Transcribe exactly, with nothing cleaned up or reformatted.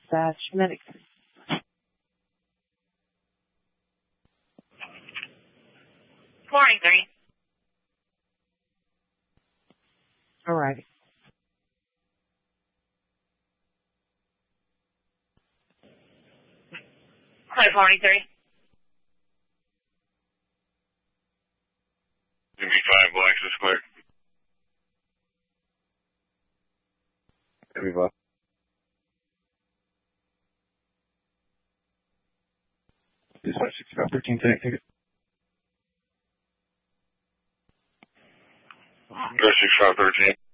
dispatch medic. forty-three. All right. Hi, forty-three. M V five, Blacksmith Square. M V five. Dispatch sixty-five thirteen, take ticket. Go sixty-five thirteen.